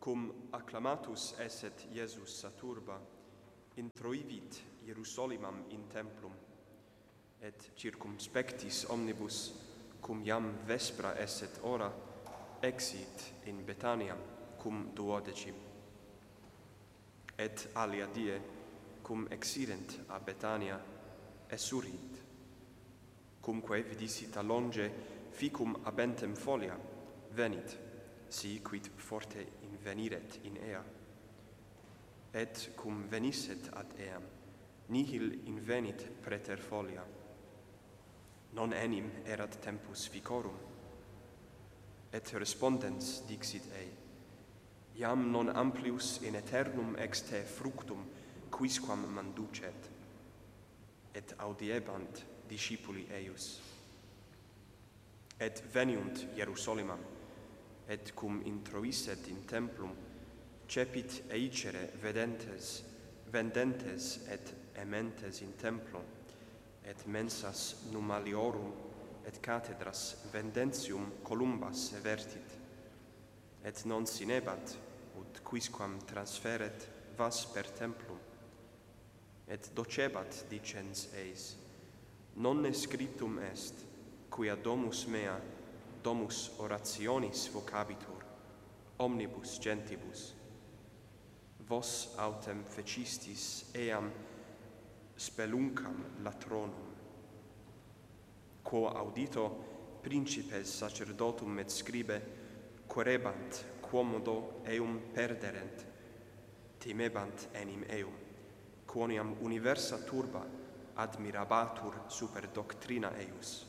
cum acclamatus esset Iesus saturba, introivit Hierusolimam in templum, et circumspectis omnibus, cum iam vespra esset ora, exit in Betaniam cum duodecim. Et alia die, cum exirent a Betania, esurint. Cumque vidisit a longe ficum abentem folia, venit, si quid forte inveniret in ea. Et cum venisset ad eam, nihil invenit preter folia. Non enim erat tempus ficorum. Et respondens dixit ei, iam non amplius in aeternum ex te fructum quisquam manducet. Et audiebant discipuli eius. Et veniunt Hierusolimam, et cum introisset in templum, cepit eicere vendentes et ementes in templum, et mensas numaliorum et cathedras vendentium columbas evertit, et non sinebat, ut quisquam transferet vas per templum, et docebat dicens eis, non scriptum est, quia domus mea, domus orationis vocabitur, omnibus gentibus. Vos autem fecistis eam speluncam latronum. Quo audito principes sacerdotum et scribe querebant quomodo eum perderent, timebant enim eum, quoniam universa turba admirabatur super doctrina eius.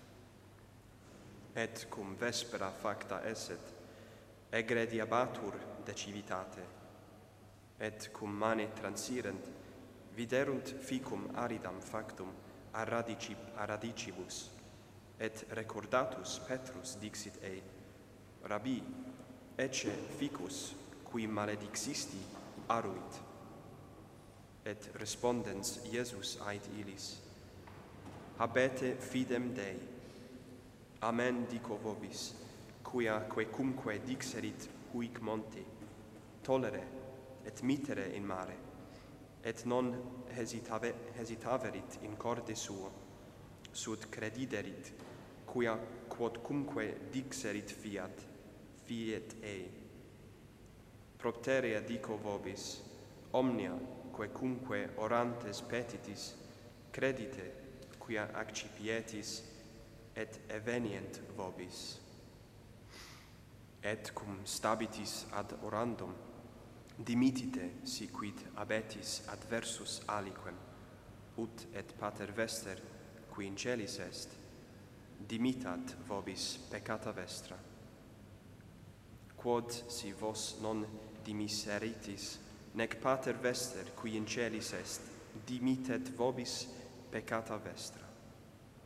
Et cum vespera facta esset, egrediabatur de civitate, et cum mane transirent, viderunt ficum aridam factum a radicibus, et recordatus Petrus dixit ei, Rabbi, ecce ficus, qui maledixisti aruit. Et respondens Iesus ait illis, habete fidem Dei. Amen dico vobis, quia quecumque dixerit huic monti, tolere et mittere in mare, et non hesitaverit in corde suo, sud crediderit, quia quodcumque dixerit fiet ei. Propterea dico vobis, omnia quecumque orantes petitis, credite quia accipietis, et evenient vobis. Et cum stabitis ad orandum, dimitite si quid abetis adversus aliquem, ut et pater Vester, qui in celis est, dimitat vobis peccata vestra. Quod si vos non dimisseritis, nec pater Vester, qui in celis est, dimitet vobis peccata vestra.